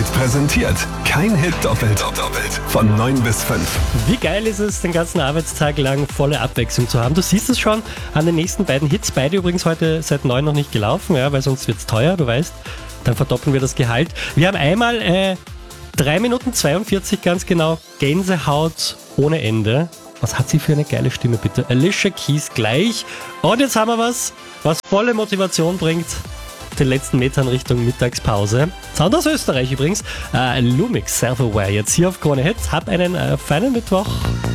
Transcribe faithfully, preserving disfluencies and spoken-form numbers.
Krone-Hit präsentiert. Kein Hit doppelt. doppelt. Von neun bis fünf. Wie geil ist es, den ganzen Arbeitstag lang volle Abwechslung zu haben. Du siehst es schon an den nächsten beiden Hits. Beide übrigens heute seit neun noch nicht gelaufen, ja, weil sonst wird es teuer, du weißt. Dann verdoppeln wir das Gehalt. Wir haben einmal äh, drei Minuten zweiundvierzig ganz genau Gänsehaut ohne Ende. Was hat sie für eine geile Stimme, bitte? Alicia Keys gleich. Und jetzt haben wir was, was volle Motivation bringt. Den letzten Metern Richtung Mittagspause. Sound aus Österreich übrigens. Äh, Lumix, Self-Aware. Jetzt hier auf Krone Hit. Hab einen äh, feinen Mittwoch.